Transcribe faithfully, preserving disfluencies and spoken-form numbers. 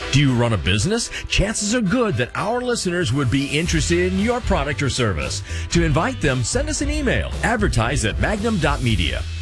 Do you run a business? Chances are good that our listeners would be interested in your product or service. To invite them, send us an email. Advertise at magnum dot media.